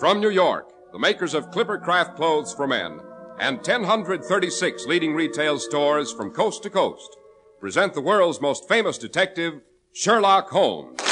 From New York, the makers of Clipper Craft Clothes for Men and 1,036 leading retail stores from coast to coast present the world's most famous detective, Sherlock Holmes.